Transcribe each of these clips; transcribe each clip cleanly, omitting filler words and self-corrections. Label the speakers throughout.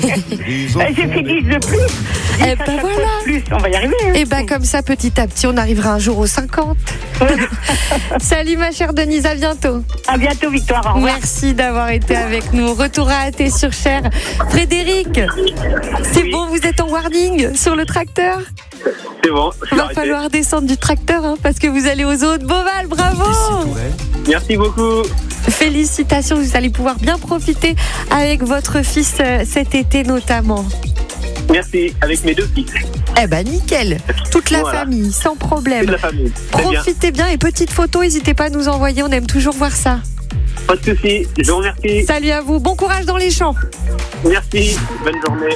Speaker 1: J'ai fait 10 de plus.
Speaker 2: Eh ben voilà.
Speaker 1: Plus. On va y arriver.
Speaker 2: Et ben comme ça, petit à petit, on arrivera un jour aux 50. Salut ma chère Denise, à bientôt.
Speaker 1: À bientôt, Victoire. Au revoir.
Speaker 2: Merci d'avoir été avec nous. Retour à AT-sur-Cher. Frédéric, c'est bon, vous êtes en warning sur le tracteur?
Speaker 3: C'est bon.
Speaker 2: Il va falloir descendre du tracteur parce que vous allez aux eaux de Beauval. Bravo!
Speaker 3: Merci beaucoup.
Speaker 2: Félicitations, vous allez pouvoir bien profiter avec votre fils cet été notamment.
Speaker 3: Merci, avec mes 2 fils.
Speaker 2: Eh ben nickel, toute la famille, sans problème.
Speaker 3: Toute la famille.
Speaker 2: Profitez bien et petite photo, n'hésitez pas à nous envoyer, on aime toujours voir ça.
Speaker 3: Pas de soucis, je vous remercie.
Speaker 2: Salut à vous, bon courage dans les champs.
Speaker 3: Merci, bonne journée.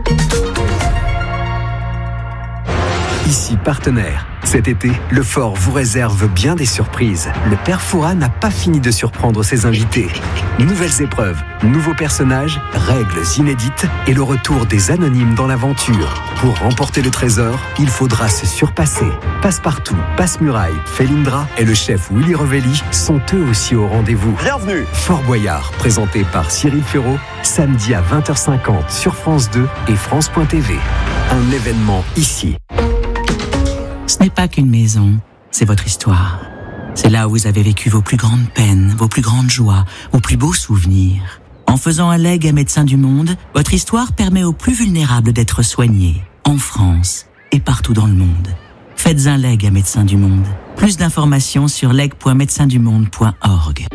Speaker 4: Ici Partenaire. Cet été, le Fort vous réserve bien des surprises. Le père Fouras n'a pas fini de surprendre ses invités. Nouvelles épreuves, nouveaux personnages, règles inédites et le retour des anonymes dans l'aventure. Pour remporter le trésor, il faudra se surpasser. Passepartout, Passe-Muraille, Felindra et le chef Willy Revelli sont eux aussi au rendez-vous.
Speaker 5: Bienvenue.
Speaker 4: Fort Boyard, présenté par Cyril Ferraud, samedi à 20h50 sur France 2 et France.tv. Un événement ici.
Speaker 6: Ce n'est pas qu'une maison, c'est votre histoire. C'est là où vous avez vécu vos plus grandes peines, vos plus grandes joies, vos plus beaux souvenirs. En faisant un legs à Médecins du Monde, votre histoire permet aux plus vulnérables d'être soignés, en France et partout dans le monde. Faites un legs à Médecins du Monde. Plus d'informations sur leg.médecindumonde.org.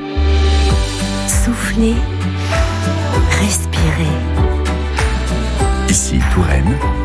Speaker 7: Soufflez, respirez.
Speaker 4: Ici Touraine,